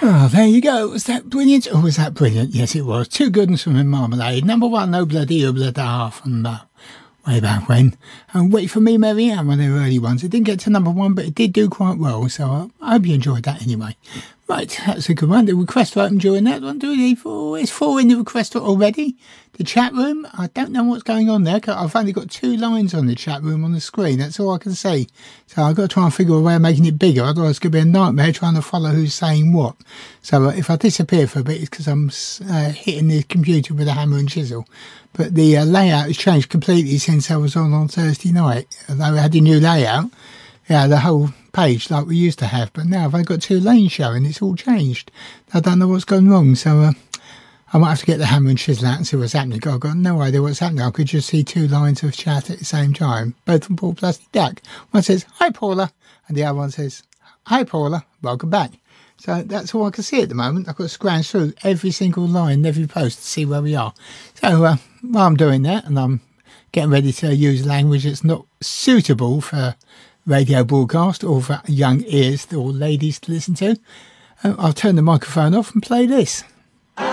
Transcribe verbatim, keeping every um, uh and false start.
Oh, there you go. Was that brilliant? Or was that brilliant? Yes, it was. Two good ones from Marmalade. Number one, No Bloody Oobla Da from uh, way back when. And Wait For Me, Mary Ann, one of their early ones. It didn't get to number one, but it did do quite well. So uh, I hope you enjoyed that anyway. Right, that's a good one. The request vote during that one, do we? Four, it's four in the request vote already. The chat room, I don't know what's going on there. I've only got two lines on the chat room on the screen. That's all I can see. So I've got to try and figure a way of making it bigger. Otherwise, it's going to be a nightmare trying to follow who's saying what. So uh, if I disappear for a bit, it's because I'm uh, hitting the computer with a hammer and chisel. But the uh, layout has changed completely since I was on on Thursday night. Although we had a new layout, yeah, the whole page like we used to have. But now I've only got two lanes showing. It's all changed. I don't know what's gone wrong. So uh, I might have to get the hammer and chisel out and see what's happening. I've got no idea what's happening. I could just see two lines of chat at the same time, both from Paul Plastic Duck. One says, "Hi, Paula," and the other one says, "Hi, Paula, welcome back." So that's all I can see at the moment. I've got to scrounge through every single line, every post to see where we are. So uh, while I'm doing that, and I'm getting ready to use language that's not suitable for radio broadcast or for young ears or ladies to listen to, uh, I'll turn the microphone off and play this.